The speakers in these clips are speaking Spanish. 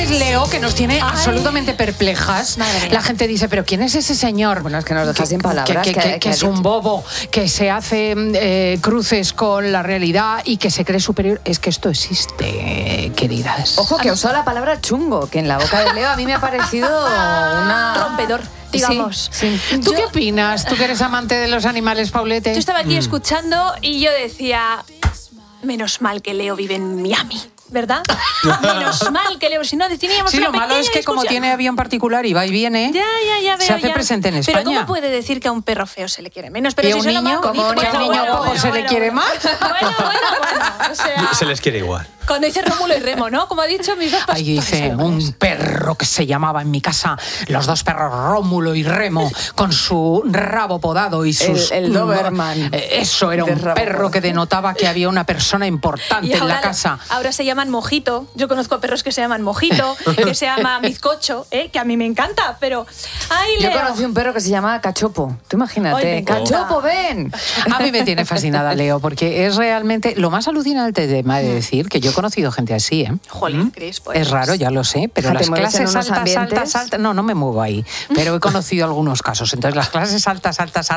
es Leo, que nos tiene absolutamente perplejas. La gente dice, ¿pero quién es ese señor? Bueno, es que nos deja sin palabras. Que es un bobo, que se hace cruces con la realidad y que se cree superior. Es que esto existe, queridas. Ojo, que usó la palabra chungo, que en la boca de Leo a mí me ha parecido una... rompedor, digamos. Sí. ¿Tú qué opinas? ¿Tú que eres amante de los animales, Paulete? Yo estaba aquí escuchando y yo decía, menos mal que Leo vive en Miami, ¿verdad? Menos mal que Leo, si no teníamos Sí, una lo malo pequeña es que como discusión. tiene avión particular y va y viene, Ya veo, se hace presente en España. Pero ¿cómo puede decir que a un perro feo se le quiere menos? Pero ¿Y si a un se lo niño? va bonito. ¿Cómo que a un niño guapo se le quiere más? Bueno, o sea, Se les quiere igual. cuando dice Rómulo y Remo, ¿no? Como ha dicho mis dos Ahí dice un perro que se llamaba en mi casa, los dos perros Rómulo y Remo, con su rabo podado y sus... El Doberman. Eso era un perro que denotaba que había una persona importante Y en la casa. Ahora se llaman Mojito. Yo conozco perros que se llaman Mojito, que se llama Bizcocho, que a mí me encanta, pero... ¡Ay, Yo Leo! conocí un perro que se llama Cachopo. Tú imagínate. Ay, me encanta. Cachopo, ven. A mí me tiene fascinada Leo, porque es realmente lo más alucinante de decir, que yo he conocido gente así, ¿eh? Jolín, Cris, pues... Es raro, ya lo sé, pero Fíjate, las mueves en clases unos ambientes. altas, no me muevo ahí, pero he conocido algunos casos. Entonces, las clases altas,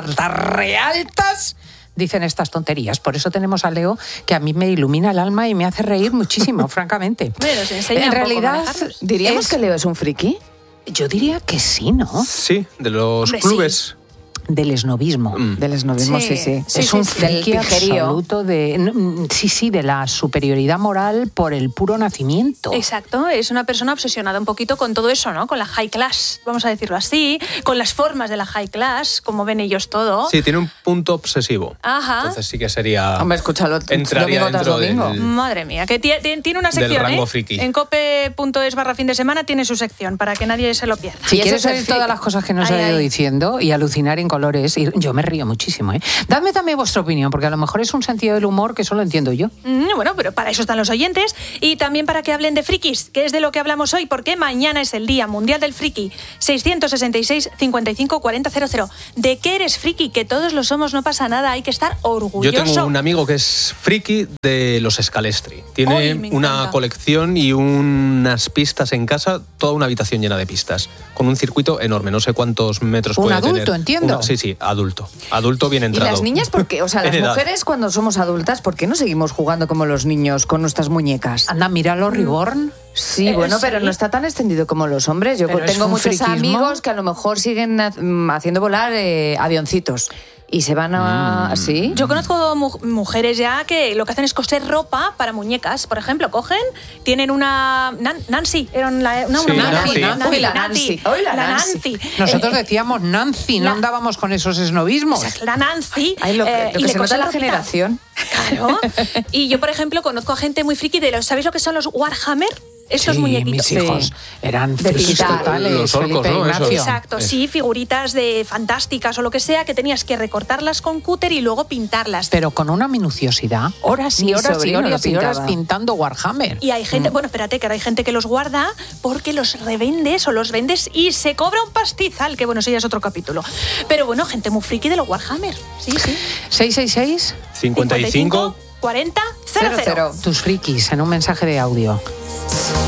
realtas, dicen estas tonterías. Por eso tenemos a Leo, que a mí me ilumina el alma y me hace reír muchísimo, francamente. Bueno, se enseña En un poco a realidad, manejarlos. ¿Diríamos que Leo es un friki? yo diría que sí, ¿no? Sí, de los Hombre, clubes. Del esnovismo. Del esnovismo, sí. Es un Del friki pijerío. absoluto de la superioridad moral por el puro nacimiento. Exacto, es una persona obsesionada un poquito con todo eso, ¿no? Con la high class, vamos a decirlo así, con las formas de la high class, como ven ellos todo. Sí, tiene un punto obsesivo. Ajá. Entonces sí que sería... Hombre, escúchalo, entraría domingo tras dentro domingo. del... Madre mía, que tiene una sección, del rango friki. En cope.es/fin de semana tiene su sección, para que nadie se lo pierda. Si Y quieres eso es oír el todas friki. las cosas que nos Ay, ha ido ay. diciendo y alucinar en colores, y yo me río muchísimo, ¿eh? Dadme también vuestra opinión, porque a lo mejor es un sentido del humor que solo entiendo yo. Bueno, pero para eso están los oyentes y también para que hablen de frikis, que es de lo que hablamos hoy, porque mañana es el Día Mundial del Friki. 666 55 40 00. ¿De qué eres friki? Que todos lo somos, no pasa nada, hay que estar orgulloso. Yo tengo un amigo que es friki de los Scalestri. Tiene Ay, me una encanta. colección y unas pistas en casa, toda una habitación llena de pistas, con un circuito enorme, no sé cuántos metros Un puede adulto, tener. entiendo. Sí, adulto. Adulto bien ¿Y entrado. las niñas por qué? O sea, las En edad. mujeres cuando somos adultas, ¿por qué no seguimos jugando como los niños con nuestras muñecas? Anda, míralo, Reborn. Sí, bueno, pero sí. no está tan extendido como los hombres. Yo Pero es tengo un muchos friquismo. amigos que a lo mejor siguen haciendo volar avioncitos. Y se van a... ¿Sí? Yo conozco mujeres ya que lo que hacen es coser ropa para muñecas. Por ejemplo, cogen, tienen una... Nancy, era una Sí, Nancy. Nancy. Uy, la Nancy. Uy, la Nancy. Nosotros decíamos Nancy, no la- andábamos con esos esnovismos. La Nancy. Ay, lo y que le se nota cosen la ropita. generación. Claro. Y yo, por ejemplo, conozco a gente muy friki de los... ¿Sabéis lo que son los Warhammer? Estos Sí, muñequitos. mis hijos eran frikis pintar. totales, Los orcos, Felipe ¿no? Ignacio. Esos. Exacto, sí, figuritas de fantásticas o lo que sea, que tenías que recortarlas con cúter y luego pintarlas. Pero con una minuciosidad, horas y Mi horas y sobrino lo horas y horas pintaba. pintando Warhammer. Y hay gente, bueno, espérate, que ahora hay gente que los guarda porque los revendes o los vendes y se cobra un pastizal, que bueno, eso ya es otro capítulo. Pero bueno, gente muy friki de los Warhammer. Sí, sí. 666, 55 40 00. 00. tus frikis en un mensaje de audio.